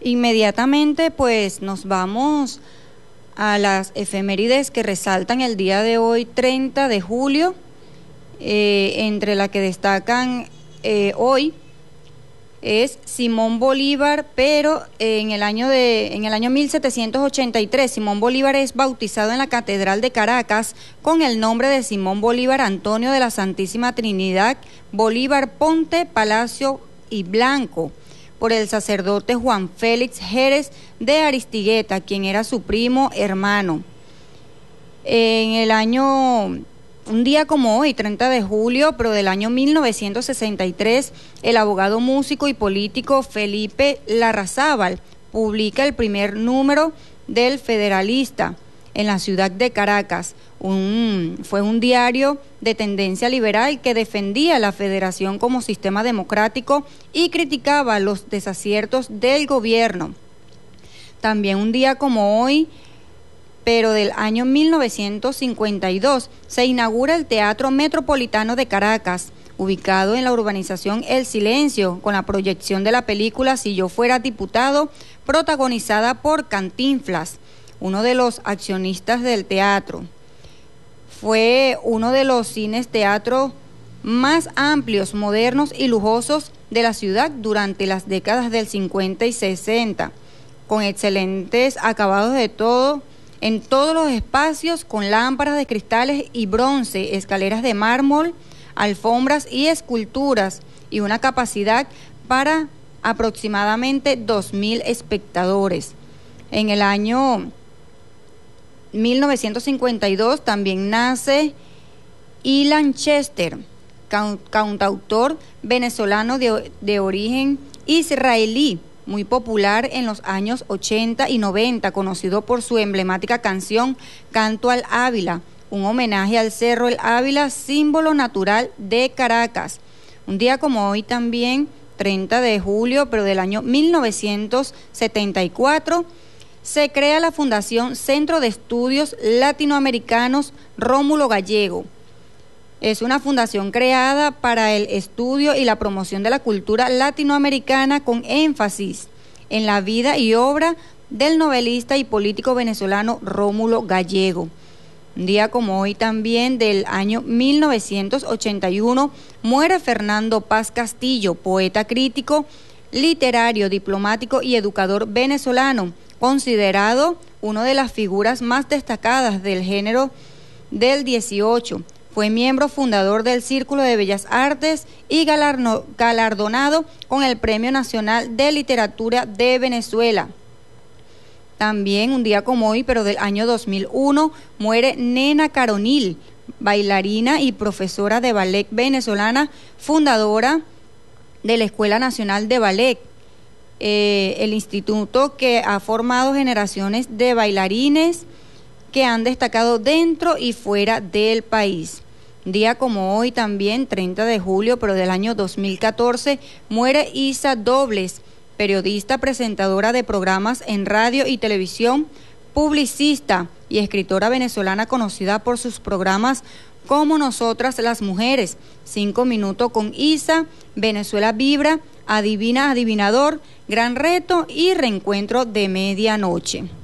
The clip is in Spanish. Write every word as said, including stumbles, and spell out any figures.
Inmediatamente pues nos vamos a las efemérides que resaltan el día de hoy, treinta de julio, eh, entre las que destacan eh, hoy es Simón Bolívar, pero en el año de en el año mil setecientos ochenta y tres Simón Bolívar es bautizado en la Catedral de Caracas con el nombre de Simón Bolívar Antonio de la Santísima Trinidad Bolívar Ponte Palacio y Blanco, por el sacerdote Juan Félix Jerez de Aristigueta, quien era su primo hermano. En el año, un día como hoy, treinta de julio, pero del año mil novecientos sesenta y tres, el abogado, músico y político Felipe Larrazábal publica el primer número del Federalista en la ciudad de Caracas. Un, fue un diario de tendencia liberal que defendía la federación como sistema democrático y criticaba los desaciertos del gobierno. También un día como hoy, pero del año mil novecientos cincuenta y dos, se inaugura el Teatro Metropolitano de Caracas, ubicado en la urbanización El Silencio, con la proyección de la película Si yo fuera diputado, protagonizada por Cantinflas, uno de los accionistas del teatro. Fue uno de los cines teatro más amplios, modernos y lujosos de la ciudad durante las décadas del cincuenta y sesenta, con excelentes acabados de todo, en todos los espacios, con lámparas de cristales y bronce, escaleras de mármol, alfombras y esculturas, y una capacidad para aproximadamente dos mil espectadores. En el año mil novecientos cincuenta y dos también nace Ilan Chester, cantautor venezolano de, de origen israelí, muy popular en los años ochenta y noventa, conocido por su emblemática canción Canto al Ávila, un homenaje al Cerro El Ávila, símbolo natural de Caracas. Un día como hoy también, treinta de julio, pero del año mil novecientos setenta y cuatro, se crea la Fundación Centro de Estudios Latinoamericanos Rómulo Gallego. Es una fundación creada para el estudio y la promoción de la cultura latinoamericana, con énfasis en la vida y obra del novelista y político venezolano Rómulo Gallego. Un día como hoy también, del año mil novecientos ochenta y uno, muere Fernando Paz Castillo, poeta crítico, literario, diplomático y educador venezolano, considerado una de las figuras más destacadas del género del dieciocho. Fue miembro fundador del Círculo de Bellas Artes y galardonado con el Premio Nacional de Literatura de Venezuela. También un día como hoy, pero del año dos mil uno, muere Nena Caronil, bailarina y profesora de ballet venezolana, fundadora de la Escuela Nacional de Ballet, eh, el instituto que ha formado generaciones de bailarines que han destacado dentro y fuera del país. Día como hoy también, treinta de julio, pero del año dos mil catorce, muere Isa Dobles, periodista, presentadora de programas en radio y televisión, publicista y escritora venezolana, conocida por sus programas como Nosotras las Mujeres, Cinco Minutos con Isa, Venezuela Vibra, Adivina Adivinador, Gran Reto y Reencuentro de Medianoche.